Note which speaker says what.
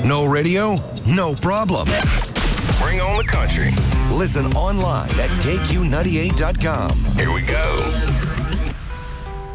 Speaker 1: No radio? No problem. Bring on the country. Listen online at KQ98.com. Here we go.